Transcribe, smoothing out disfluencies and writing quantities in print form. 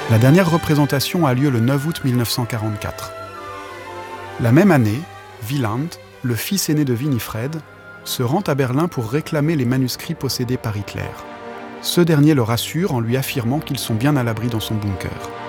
La dernière représentation a lieu le 9 août 1944. La même année, Wieland, le fils aîné de Winifred, se rend à Berlin pour réclamer les manuscrits possédés par Hitler. Ce dernier le rassure en lui affirmant qu'ils sont bien à l'abri dans son bunker.